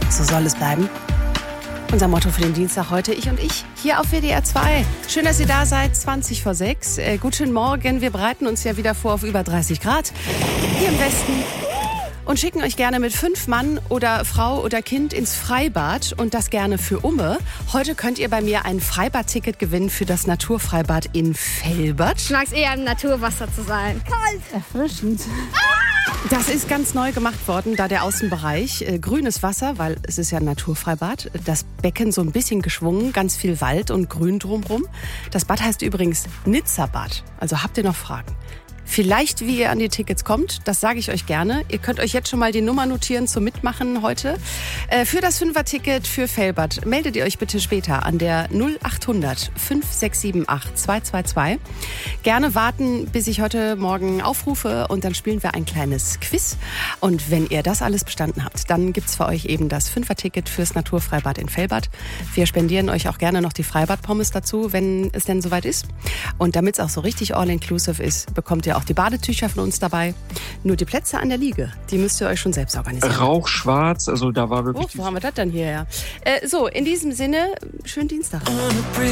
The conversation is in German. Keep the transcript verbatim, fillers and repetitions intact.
So soll es bleiben. Unser Motto für den Dienstag heute, ich und ich, hier auf W D R zwei. Schön, dass ihr da seid, zwanzig vor sechs. Äh, guten Morgen, wir bereiten uns ja wieder vor auf über dreißig Grad hier im Westen. Und schicken euch gerne mit fünf Mann oder Frau oder Kind ins Freibad und das gerne für Umme. Heute könnt ihr bei mir ein Freibad-Ticket gewinnen für das Naturfreibad in Velbert. Ich mag es eher im Naturwasser zu sein. Kalt. Erfrischend. Das ist ganz neu gemacht worden, da der Außenbereich. Äh, grünes Wasser, weil es ist ja ein Naturfreibad. Das Becken so ein bisschen geschwungen, ganz viel Wald und Grün drumherum. Das Bad heißt übrigens Nizza-Bad. Also habt ihr noch Fragen? Vielleicht, wie ihr an die Tickets kommt, das sage ich euch gerne. Ihr könnt euch jetzt schon mal die Nummer notieren zum Mitmachen heute. Äh, für das Fünfer-Ticket für Velbert meldet ihr euch bitte später an der null achthundert fünf sechs sieben acht zwei zwei zwei. Gerne warten, bis ich heute Morgen aufrufe und dann spielen wir ein kleines Quiz. Und wenn ihr das alles bestanden habt, dann gibt's für euch eben das Fünfer-Ticket fürs Naturfreibad in Velbert. Wir spendieren euch auch gerne noch die Freibad-Pommes dazu, wenn es denn soweit ist. Und damit es auch so richtig all-inclusive ist, bekommt ihr auch die Badetücher von uns dabei. Nur die Plätze an der Liege, die müsst ihr euch schon selbst organisieren. Rauchschwarz, also da war wirklich... Oh, wo haben wir das denn hier? Ja? Äh, so, in diesem Sinne, schönen Dienstag.